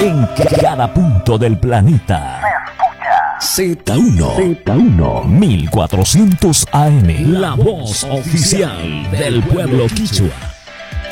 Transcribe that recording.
En cada punto del planeta. Z1 1400 AM, la voz oficial del pueblo quichua.